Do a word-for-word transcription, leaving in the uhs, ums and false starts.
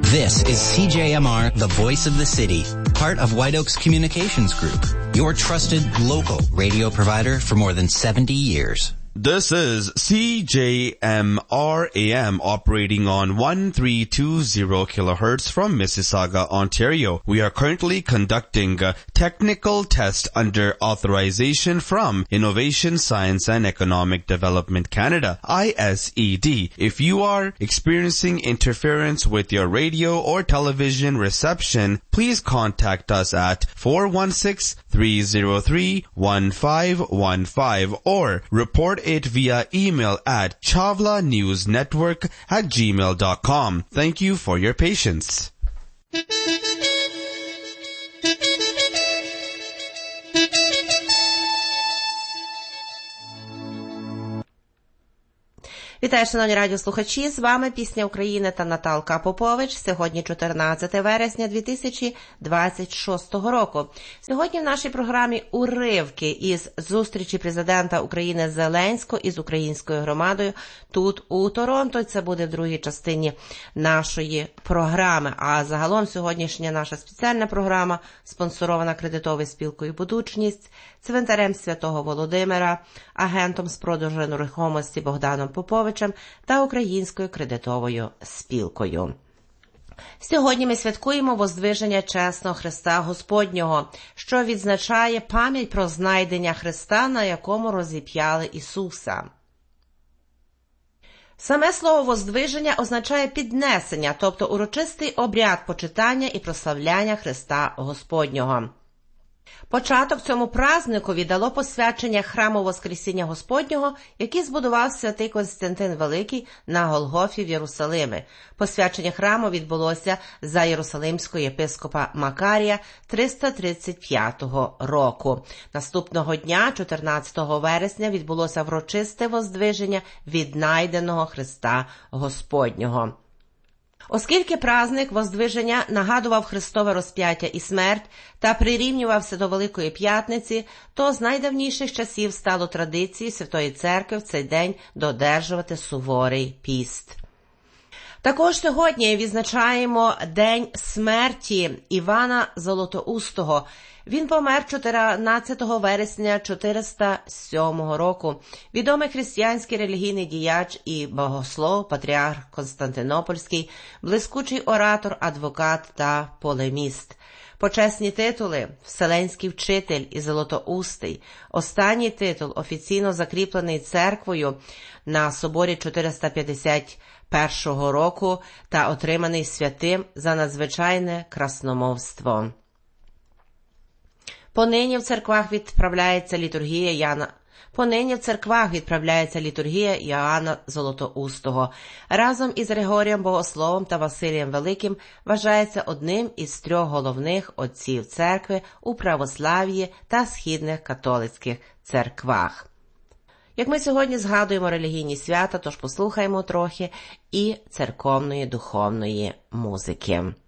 This is C J M R, the voice of the city, part of White Oaks Communications Group, your trusted local radio provider for more than seventy years. This is C J M R A M operating on one three two zero kilohertz from Mississauga, Ontario. We are currently conducting a technical test under authorization from Innovation, Science and Economic Development Canada, I S E D. If you are experiencing interference with your radio or television reception, please contact us at four one six, three zero three, one five one five or report it via email at chavlanewsnetwork at gmail dot com. Thank you for your patience. Вітаю, шановні радіослухачі, з вами Пісня України та Наталка Попович. Сьогодні чотирнадцяте вересня дві тисячі двадцять шостого року. Сьогодні в нашій програмі уривки із зустрічі президента України Зеленського із українською громадою тут у Торонто. Це буде в другій частині нашої програми. А загалом сьогоднішня наша спеціальна програма спонсорована кредитовою спілкою «Будучність», цвинтарем Святого Володимира, агентом з продажу нерухомості Богданом Поповичем та українською кредитовою спілкою. Сьогодні ми святкуємо Воздвиження Чесного Христа Господнього, що відзначає пам'ять про знайдення Христа, на якому розіп'яли Ісуса. Саме слово «воздвиження» означає піднесення, тобто урочистий обряд почитання і прославляння Христа Господнього. Початок цьому праздникові дало посвячення храму Воскресіння Господнього, який збудував святий Константин Великий на Голгофі в Єрусалимі. Посвячення храму відбулося за єрусалимського єпископа Макарія триста тридцять п'ятого року. Наступного дня, чотирнадцятого вересня, відбулося врочисте воздвиження віднайденого Христа Господнього. Оскільки праздник Воздвиження нагадував Христове розп'яття і смерть та прирівнювався до Великої П'ятниці, то з найдавніших часів стало традицією Святої Церкви в цей день додержувати суворий піст. Також сьогодні відзначаємо День смерті Івана Золотоустого. Він помер чотирнадцятого вересня чотириста сьомого року. Відомий християнський релігійний діяч і богослов, патріарх Константинопольський, блискучий оратор, адвокат та полеміст. Почесні титули – Вселенський вчитель і Золотоустий. Останній титул офіційно закріплений церквою на соборі чотириста п'ятдесят першого року та отриманий святим за надзвичайне красномовство. Понині в церквах відправляється літургія Яна Понині в церквах відправляється літургія Іоанна Золотоустого. Разом із Григорієм Богословом та Василієм Великим вважається одним із трьох головних отців церкви у православ'ї та східних католицьких церквах. Як ми сьогодні згадуємо релігійні свята, тож послухаємо трохи і церковної духовної музики.